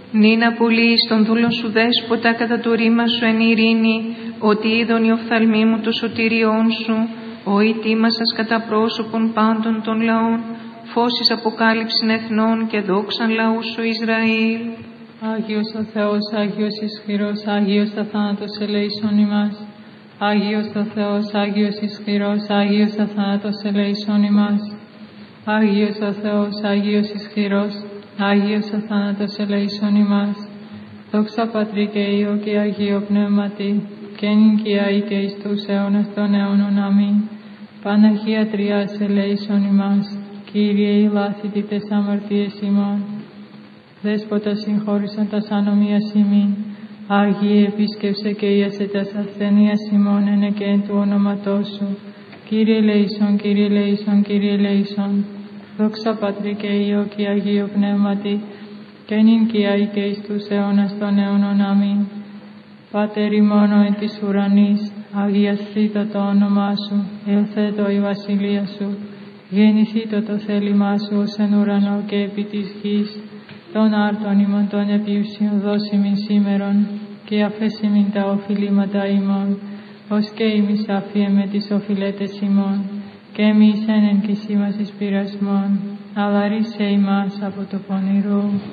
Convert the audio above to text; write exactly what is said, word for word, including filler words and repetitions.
Νυν απολύεις τον δούλον σου δέσποτα κατά το ρήμα σου εν ειρήνη, ότι είδον οι οφθαλμοί μου το σωτήριόν σου, ο ητήμασας κατά πρόσωπον πάντων των λαών, φώσεις αποκάλυψην εθνών και δόξαν λαού σου Ισραήλ. Άγιος ο Θεός, Άγιος ισχυρός, Άγιος αθάνατος ελέησον ημάς. Άγιος ο Θεός, Άγιος ισχυρός, Άγιος αθάνατος ελέησον ημάς. Άγιος ο Θεός, Άγιος ισχυρός, Άγιος αθάνατος ελέησον ημάς. Δόξα Πατρί και Υιό και Αγίο Πνεύματι, και νυν και αεί και εις τους αιώνας των αιώνων. Αμήν. Παναγία Τριάς ελέησον ημάς. Κύριε ηλάθητη τες αμαρτίες ημών. Δέσποτα συγχώρησον τας ανομίας ημίν. Άγιε επίσκεψε και ιάσε τας ασθενείας ημών εν και εν του ονόματός σου. Κύριε ελέησον, Κύριε ελέησον, Κύριε ελέησον. Δόξα Πατρί και Υιό και Αγίο Πνεύματι, και νυν και αεί και εις τους αιώνας των αιώνων. Αμήν. Πάτερ ημών εν της ουρανής, αγιασθήτω το όνομά σου, ελθέτω η βασιλεία σου, γεννηθήτω το θέλημά σου ως εν ουρανό και επί της γης. Των άρτων ημών των επιουσίων δώσιμην σήμερον, και αφέσιμην τα οφειλήματα ημών, ως και ημείς αφίεμε τις οφειλέτες ημών, και μη εισένεν κησί μας εις πειρασμόν, αλλά ρίσε ημάς από το πονηρό.